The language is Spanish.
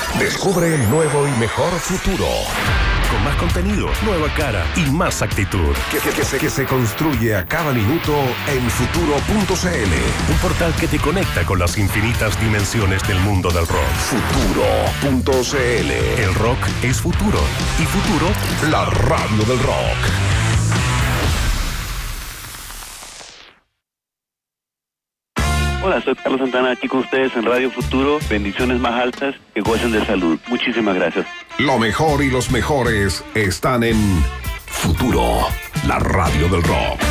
Descubre el nuevo y mejor futuro. Con más contenido, nueva cara y más actitud. Que se construye a cada minuto en futuro.cl. Un portal que te conecta con las infinitas dimensiones del mundo del rock. Futuro.cl. El rock es futuro. Y futuro, la radio del rock. Hola, soy Carlos Santana, aquí con ustedes en Radio Futuro. Bendiciones más altas, que gocen de salud. Muchísimas gracias. Lo mejor y los mejores están en Futuro, la radio del rock.